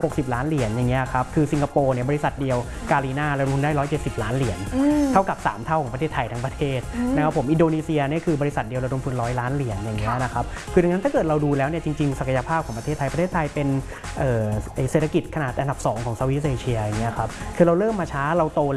60 ล้านเหรียญอย่างเงี้ยครับคือสิงคโปร์เนี่ยบริษัทเดียวกาลีนาระดมได้170 ล้านเหรียญเท่ากับ3เท่าของประเทศไทยทั้งประเทศนะครับผมอินโดนีเซียเนี่ยคือบริษัทเดียวระดมทุน100 ล้านเหรียญอย่างเงี้ยนะครับคือดังนั้นถ้าเกิดเราดูแล้วเนี่ยจริงๆศักยภาพของประเทศไทยเป็นเศรษฐกิจขนาดอันดับ2ของเซาท์อีสต์เอเชียอย่างเงี้ยครับคือเราเริ่มมาช้าเราโต